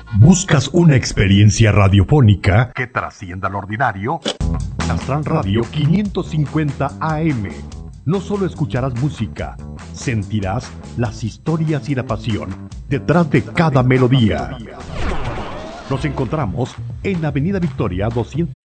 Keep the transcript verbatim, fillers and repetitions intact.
¿Buscas una experiencia radiofónica que trascienda lo ordinario? Astral Radio quinientos cincuenta A M. No solo escucharás música, sentirás las historias y la pasión detrás de cada melodía. Nos encontramos en Avenida Victoria doscientos